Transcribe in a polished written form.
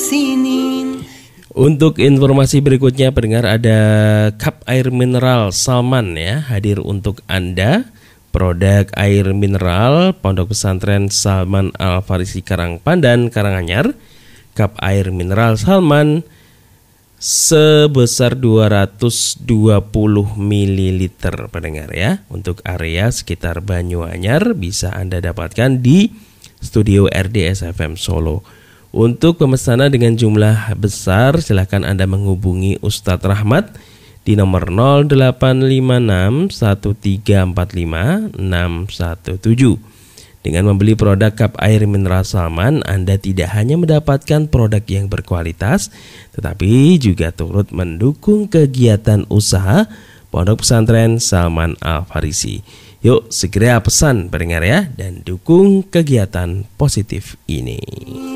Untuk informasi berikutnya pendengar, ada cup air mineral Salman ya hadir untuk Anda. Produk air mineral Pondok Pesantren Salman Al-Farisi Karangpandan, Karanganyar. Cup air mineral Salman sebesar 220 ml pendengar ya. Untuk area sekitar Banyuanyar bisa Anda dapatkan di studio RDS FM Solo. Untuk pemesanan dengan jumlah besar silakan Anda menghubungi Ustadz Rahmat di nomor 0856 1345 617. Dengan membeli produk cup air mineral Salman, Anda tidak hanya mendapatkan produk yang berkualitas, tetapi juga turut mendukung kegiatan usaha Pondok Pesantren Salman Al-Farisi. Yuk segera pesan pendengar ya, dan dukung kegiatan positif ini.